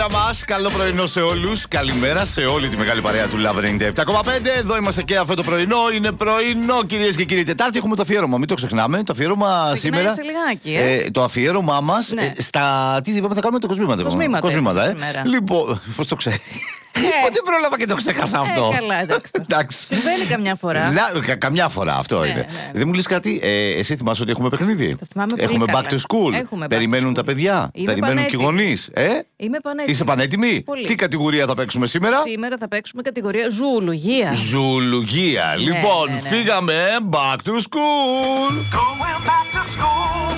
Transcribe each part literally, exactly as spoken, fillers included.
μέρα μας. Καλό πρωινό σε όλους. Καλημέρα σε όλη τη μεγάλη παρέα του Love ενενήντα επτά κόμμα πέντε. Εδώ είμαστε και αυτό το πρωινό. Είναι πρωινό, κυρίες και κύριοι. Τετάρτη έχουμε το αφιέρωμα. Μην το ξεχνάμε. Το αφιέρωμα σήμερα. Σε λιγάκι, ε. Ε, το αφιέρωμά μας ναι. ε, στα. Τι είπαμε, θα κάνουμε το κοσμήματα. Κοσμήματα, κοσμήματα ε. Λοιπόν. Πώς το ξέρει. Πότε πρόλαβα και το ξέχασα αυτό. Ε, καλά, εντάξει. εντάξει. Συμβαίνει καμιά φορά. Λα, κα, καμιά φορά αυτό ναι, είναι. Ναι, ναι. Δεν μου λες κάτι, ε, εσύ θυμάσαι ότι έχουμε παιχνίδι. Έχουμε back to school. Έχουμε Περιμένουν back to school. Τα παιδιά. Είμαι Περιμένουν πανέτοιμη. Και οι γονείς. Ε? Είμαι πανέτοιμη. Είσαι πανέτοιμη. Πολύ. Τι κατηγορία θα παίξουμε σήμερα? Σήμερα θα παίξουμε κατηγορία ζουολογία. Ζουολογία. Ναι, λοιπόν, ναι, ναι. Φύγαμε back to school. Going back to school.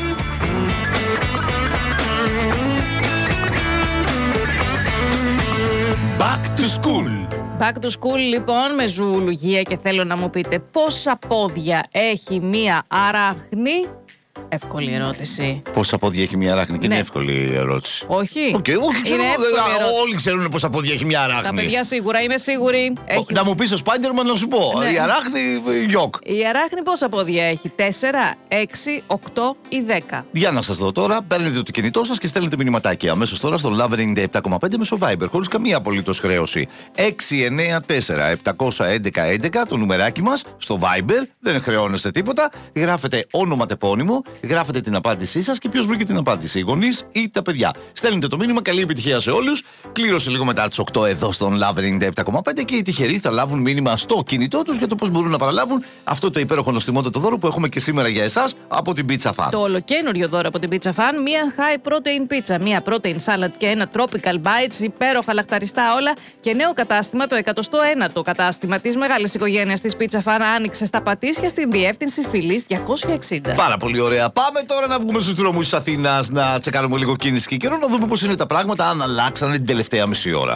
Back to school. Back to school λοιπόν με ζουολογία και θέλω να μου πείτε πόσα πόδια έχει μία αράχνη. Εύκολη ερώτηση. Πόσα πόδια έχει μια αράχνη, και ναι. Είναι εύκολη ερώτηση. Όχι. Okay, όχι, ξέρω, όλοι ξέρουν πόσα πόδια έχει μια αράχνη. Τα παιδιά σίγουρα, είμαι σίγουρη. Έχει... Να μου πεις ο Spider-Man να σου πω. Ναι. Η αράχνη, γιοκ. Η αράχνη πόσα πόδια έχει, τέσσερα, έξι, οκτώ ή δέκα. Για να σας δω τώρα, παίρνετε το κινητό σας και στέλνετε μηνυματάκια αμέσως τώρα στο Love ενενήντα επτά κόμμα πέντε μέσω Viber, χωρίς καμία απολύτως χρέωση. έξι εννιά τέσσερα επτά ένα ένα ένα το νουμεράκι μας στο Viber, δεν χρεώνεστε τίποτα. Γράφετε όνομα τεπώνυμο. Γράφετε την απάντησή σας και ποιος βρήκε την απάντηση, οι γονείς ή τα παιδιά. Στέλνετε το μήνυμα, καλή επιτυχία σε όλους. Κλήρωσε λίγο μετά τις οκτώ εδώ στον Love ενενήντα επτά κόμμα πέντε και οι τυχεροί θα λάβουν μήνυμα στο κινητό τους για το πώς μπορούν να παραλάβουν αυτό το υπέροχο νοστιμότατο δώρο που έχουμε και σήμερα για εσάς από την Pizza Fan. Το ολοκένουργιο δώρο από την Pizza Fan, μία high protein pizza, μία protein salad και ένα tropical bites, υπέροχα λαχταριστά όλα και νέο κατάστημα, το εκατοστό ένατο κατάστημα της μεγάλης οικογένειας της Pizza Fan άνοιξε στα Πατήσια στην διεύθυνση Φιλής διακόσια εξήντα. Πάρα πολύ ωραία. Πάμε τώρα να βγούμε στους δρόμους της Αθήνας, να τσεκάρουμε λίγο κίνηση και καιρό, να δούμε πώς είναι τα πράγματα, αν αλλάξανε την τελευταία μισή ώρα.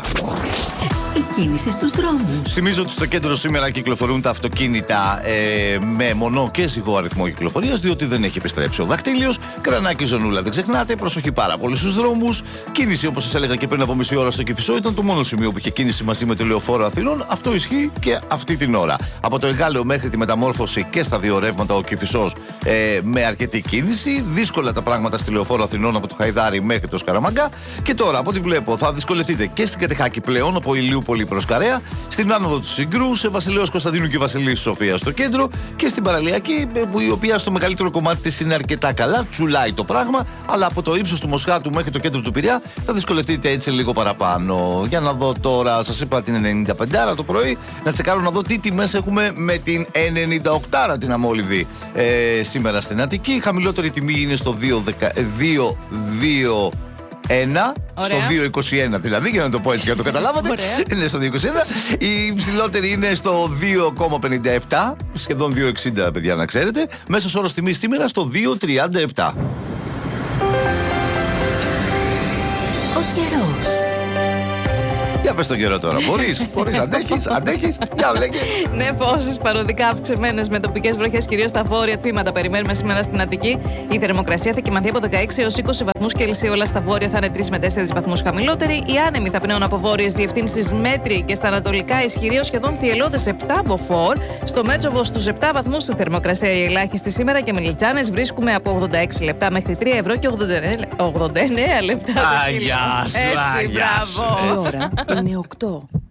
Η κίνηση στους δρόμους. Θυμίζω ότι στο κέντρο σήμερα κυκλοφορούν τα αυτοκίνητα ε, με μονό και ζυγό αριθμό κυκλοφορίας, διότι δεν έχει επιστρέψει ο δακτύλιος. Κρανάκι ζωνούλα, δεν ξεχνάτε. Προσοχή πάρα πολύ στους δρόμους. Κίνηση, όπως σας έλεγα και πριν από μισή ώρα στο Κηφισό, ήταν το μόνο σημείο που είχε κίνηση μαζί με το λεωφόρο Αθηνών. Αυτό ισχύει και αυτή την ώρα. Από το Εγάλεο μέχρι τη Μεταμόρφωση και στα δύο ρεύματα ο Κηφισός ε, με αρκετή κίνηση. Δύσκολα τα πράγματα στη λεωφόρο Αθηνών από το Χαϊδάρι μέχρι το Σκαραμαγκά. Και τώρα, από ό,τι βλέπω, θα δυσκολευτείτε και στην Κατεχάκη πλέον από Ηλιούπολη προς Καρέα, στην άνοδο του Συγκρού, σε Βασιλέως Κωνσταντίνου και Βασιλής Σοφία στο κέντρο και στην Παραλιακή, η οποία στο μεγαλύτερο κομμάτι της είναι αρκετά καλά, τσουλάει το πράγμα, αλλά από το ύψος του Μοσχάτου μέχρι το κέντρο του Πειραιά θα δυσκολευτείτε έτσι λίγο παραπάνω. Για να δω τώρα, σας είπα την ενενήντα πέντε το πρωί, να τσεκάρω να δω τι τιμές έχουμε με την ενενήντα οκτώ την αμόλυβδη ε, σήμερα στην Αττική. Η χαμηλότερη τιμή είναι στο δύο δύο ένα, στο δύο είκοσι ένα δηλαδή, για να το πω έτσι για να το καταλάβατε. Είναι στο δύο είκοσι ένα. Η υψηλότερη είναι στο δύο κόμμα πενήντα επτά, σχεδόν δύο εξήντα, παιδιά, να ξέρετε. Μέσος όρος τιμής σήμερα στο δύο τριάντα επτά. Ο καιρός. Για πες τον καιρό τώρα. Μπορείς, μπορείς, αντέχεις, αντέχεις. Για βλέκε. Νεφώσεις παροδικά αυξημένες με τοπικές βροχές, κυρίως στα βόρεια τμήματα. Περιμένουμε σήμερα στην Αττική. Η θερμοκρασία θα κυμανθεί από δεκαέξι έως είκοσι βαθμούς Κελσίου. Όλα στα βόρεια θα είναι τρεις με τέσσερις βαθμούς χαμηλότεροι. Οι άνεμοι θα πνέουν από βόρειες διευθύνσεις μέτρη και στα ανατολικά ισχυροί ως σχεδόν θυελλώδες επτά μποφόρ. Στο Μέτσοβο στους επτά βαθμούς τη θερμοκρασία η ελάχιστη σήμερα και με Λιτζάνες βρίσκουμε από ογδόντα έξι λεπτά μέχρι τρία ευρώ και ογδόντα εννέα λεπτά. Αγιά σου, έτσι, μπράβο. Η ώρα είναι οκτώ.